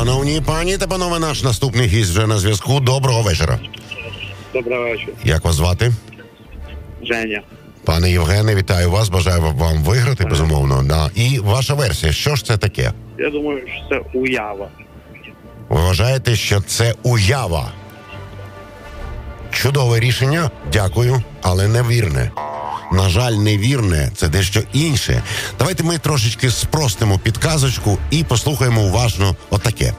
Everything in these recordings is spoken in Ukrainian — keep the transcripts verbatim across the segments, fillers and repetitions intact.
Шановні пані та панове, наш наступний гість вже на зв'язку. Доброго вечора. Доброго вечора. Як вас звати? Женя. Пане Євгене, вітаю вас, бажаю вам виграти, безумовно. Да. І ваша версія, що ж це таке? Я думаю, що це уява. Ви вважаєте, що це уява? Чудове рішення, дякую, але невірне. На жаль, невірне – це дещо інше. Давайте ми трошечки спростимо підказочку і послухаємо уважно отаке.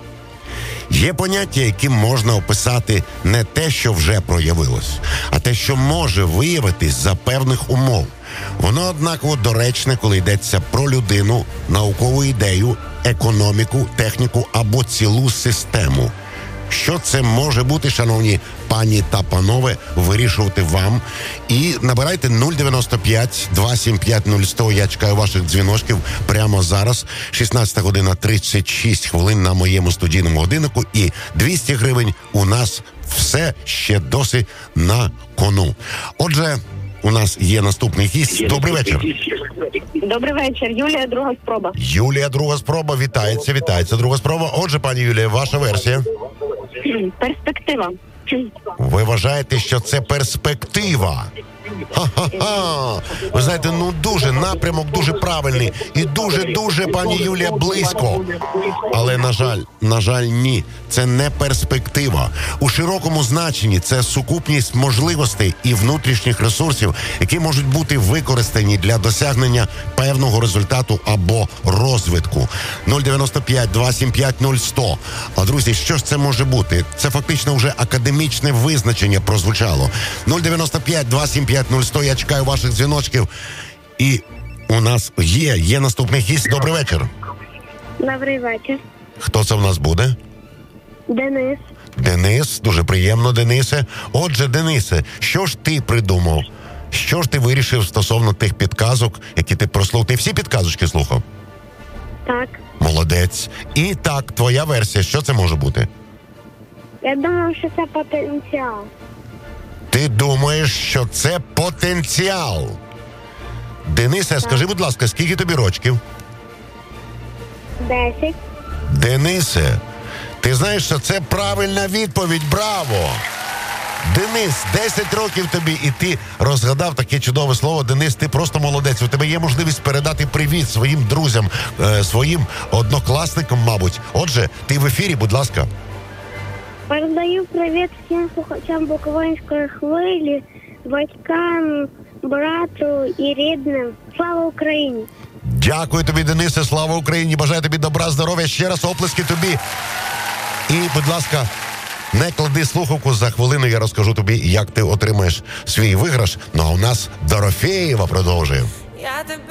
Є поняття, яким можна описати не те, що вже проявилось, а те, що може виявитись за певних умов. Воно однаково доречне, коли йдеться про людину, наукову ідею, економіку, техніку або цілу систему. Що це може бути, шановні пані та панове, вирішувати вам. І набирайте нуль дев'яносто п'ять два сім п'ять нуль сто. Я чекаю ваших дзвіночків прямо зараз. шістнадцята година тридцять шість хвилин на моєму студійному годиннику. І двісті гривень у нас все ще досі на кону. Отже, у нас є наступний гість. Добрий вечір. Добрий вечір. Юлія, друга спроба. Юлія, друга спроба. Вітається, вітається, друга спроба. Отже, пані Юлія, ваша версія. Перспектива. Ви вважаєте, що це перспектива? Ха-ха-ха! Ви знаєте, ну дуже напрямок, дуже правильний. І дуже-дуже, пані Юлія, близько. Але, на жаль, на жаль, ні. Це не перспектива. У широкому значенні це сукупність можливостей і внутрішніх ресурсів, які можуть бути використані для досягнення певного результату або розвитку. нуль дев'яносто п'ять два сім п'ять нуль сто. А, друзі, що ж це може бути? Це фактично вже академічне визначення прозвучало. нуль дев'яносто п'ять два сім п'ять нуль сто. Я чекаю ваших дзвіночків. І у нас є, є наступний гість. Добрий вечір. Добрий вечір. Хто це в нас буде? Денис. Денис, дуже приємно, Денисе. Отже, Денисе, що ж ти придумав? Що ж ти вирішив стосовно тих підказок, які ти прослухав? Ти всі підказочки слухав? Так. Молодець. І так, твоя версія, що це може бути? Я думаю, що це потенціал. Ти думаєш, що це потенціал? Денисе, скажи, будь ласка, скільки тобі рочків? Десять. Денисе, ти знаєш, що це правильна відповідь. Браво! Денис, десять років тобі, і ти розгадав таке чудове слово. Денис, ти просто молодець. У тебе є можливість передати привіт своїм друзям, е, своїм однокласникам, мабуть. Отже, ти в ефірі, будь ласка. Передаю привіт всім слухачам Буковинської хвилі, батькам, брату і рідним. Слава Україні! Дякую тобі, Денисе, слава Україні, бажаю тобі добра, здоров'я, ще раз оплески тобі. І, будь ласка, не клади слухавку, за хвилину я розкажу тобі, як ти отримаєш свій виграш. Ну а у нас Дорофєєва продовжує.